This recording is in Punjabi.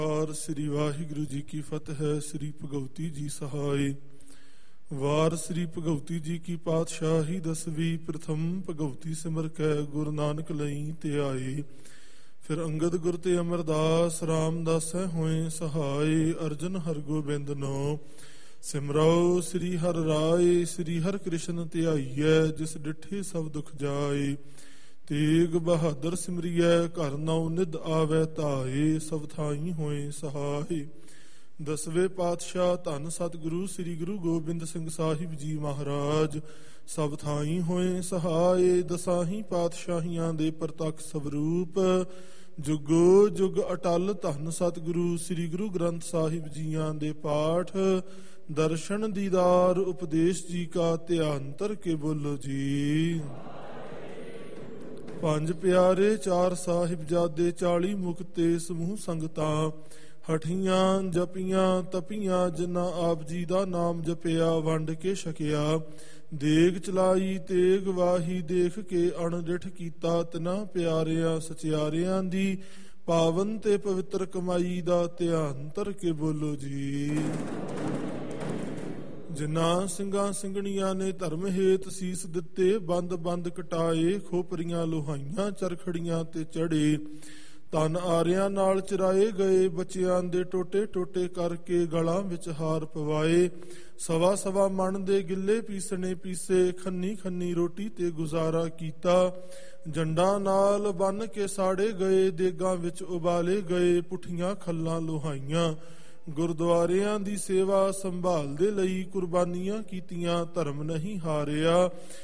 ਸ੍ਰੀ ਵਾਹਿਗੁਰੂ ਜੀ ਕੀ ਫਤਿਹ। ਸ੍ਰੀ ਭਗਵਤੀ ਜੀ ਸਹਾਇ। ਵਾਰ ਸ੍ਰੀ ਭਗਵਤੀ ਜੀ ਕੀ ਪਾਤਸ਼ਾਹੀ ਦਸਵੀਂ। ਪ੍ਰਥਮ ਭਗਵਤੀ ਸਿਮਰ ਕੈ ਗੁਰੂ ਨਾਨਕ ਲਈ ਤੇ ਆਏ। ਫਿਰ ਅੰਗਦ ਗੁਰ ਤੇ ਅਮਰਦਾਸ ਰਾਮਦਾਸੈ ਹੋਏ ਸਹਾਇ। ਅਰਜਨ ਹਰਗੋਬਿੰਦ ਨੋ ਸਿਮਰੋ ਸ੍ਰੀ ਹਰਿ ਰਾਏ। ਸ੍ਰੀ ਹਰਿ ਕ੍ਰਿਸ਼ਨ ਧਿਆਈਐ ਜਿਸ ਡਿਠੇ ਸਭ ਦੁਖ ਜਾਏ। ਤੇਗ ਬਹਾਦਰ ਸਿਮਰਿਐ ਘਰ ਨਉ ਨਿਧ ਆਵੈ ਧਾਏ। ਸਭ ਥਾਈ ਹੋਏ ਸਹਾਈ। ਦਸਵੇਂ ਪਾਤਸ਼ਾਹ ਧੰਨ ਸਤਿਗੁਰੂ ਸ੍ਰੀ ਗੁਰੂ ਗੋਬਿੰਦ ਸਿੰਘ ਸਾਹਿਬ ਜੀ ਮਹਾਰਾਜ ਸਭ ਥਾਈ ਹੋਏ ਸਹਾਏ। ਦਸਾਹੀ ਪਾਤਸ਼ਾਹੀਆਂ ਦੇ ਪ੍ਰਤੱਖ ਸਵਰੂਪ ਜੁਗੋ ਜੁਗ ਅਟਲ ਧੰਨ ਸਤਿਗੁਰੂ ਸ੍ਰੀ ਗੁਰੂ ਗ੍ਰੰਥ ਸਾਹਿਬ ਜੀਆਂ ਦੇ ਪਾਠ ਦਰਸ਼ਨ ਦੀਦਾਰ ਉਪਦੇਸ਼ ਜੀ ਕਾ ਧਿਆਨ ਧਰ ਕੇ ਬੋਲੋ ਜੀ। ਪੰਜ ਪਿਆਰੇ ਚਾਰ ਸਾਹਿਬਜ਼ਾਦੇ 40 ਮੁਕਤੇ ਸਮੂਹ ਸੰਗਤਾਂ ਹਠੀਆਂ ਜਪੀਆਂ ਤਪੀਆਂ ਜਿਨ੍ਹਾਂ ਆਪ ਜੀ ਦਾ ਨਾਮ ਜਪਿਆ ਵੰਡ ਕੇ ਛਕਿਆ। ਦੇਗ ਚਲਾਈ ਤੇਗ ਵਾਹੀ ਦੇਖ ਕੇ ਅਣਡਿਠ ਕੀਤਾ ਤਿਨਾਂ ਪਿਆਰਿਆਂ ਸਚਿਆਰਿਆਂ ਦੀ ਪਾਵਨ ਤੇ ਪਵਿੱਤਰ ਕਮਾਈ ਦਾ ਧਿਆਨ ਧਰ ਕੇ ਬੋਲੋ ਜੀ। ਜਿਨ੍ਹਾਂ ਸਿੰਘਾਂ ਸਿੰਘਣੀਆਂ ਨੇ ਧਰਮ ਹੇਤ ਸੀਸ ਦਿੱਤੇ ਬੰਦ ਬੰਦ ਕਟਾਏ। ਖੋਪਰੀਆਂ ਲੋਹਾਈਆਂ ਚਰਖੜੀਆਂ ਤੇ ਚੜੇ ਤਨ ਆਰਿਆਂ ਨਾਲ ਚਰਾਏ ਗਏ। ਬੱਚਿਆਂ ਦੇ ਟੋਟੇ ਟੋਟੇ ਕਰਕੇ ਗਲਾਂ ਵਿੱਚ ਹਾਰ ਪਵਾਏ। ਸਵਾ ਸਵਾ ਮਣ ਦੇ ਗਿੱਲੇ ਪੀਸਣੇ ਪੀਸੇ ਖੰਨੀ ਖੰਨੀ ਰੋਟੀ ਤੇ ਗੁਜ਼ਾਰਾ ਕੀਤਾ। ਜੰਡਾਂ ਨਾਲ ਬੰਨ ਕੇ ਸਾੜੇ ਗਏ ਦੇਗਾਂ ਵਿੱਚ ਉਬਾਲੇ ਗਏ। ਪੁੱਠੀਆਂ ਖੱਲਾਂ ਲੋਹਾਈਆਂ ਗੁਰਦੁਆਰਿਆਂ ਦੀ ਸੇਵਾ ਸੰਭਾਲ ਦੇ ਲਈ ਕੁਰਬਾਨੀਆਂ ਕੀਤੀਆਂ। ਧਰਮ ਨਹੀਂ ਹਾਰਿਆ